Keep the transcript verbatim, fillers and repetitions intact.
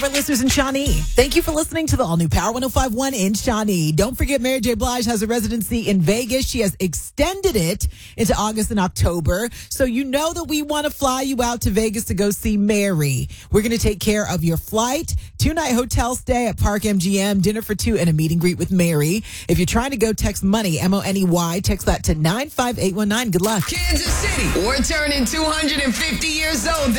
For listeners in Shawnee, thank you for listening to the all-new Power one oh five point one in Shawnee. Don't forget, Mary J. Blige has a residency in Vegas. She has extended it into August and October. So you know that we want to fly you out to Vegas to go see Mary. We're going to take care of your flight, two-night hotel stay at Park M G M, dinner for two, and a meet and greet with Mary. If you're trying to go, text MONEY, M O N E Y. Text that to nine five eight one nine. Good luck. Kansas City, we're turning two hundred fifty years old.